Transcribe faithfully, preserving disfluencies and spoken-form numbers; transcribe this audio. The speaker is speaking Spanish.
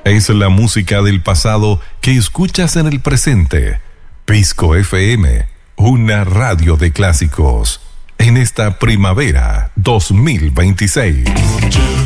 Es la música del pasado que escuchas en el presente. Pisco F M, una radio de clásicos. En esta primavera dos mil veintiséis.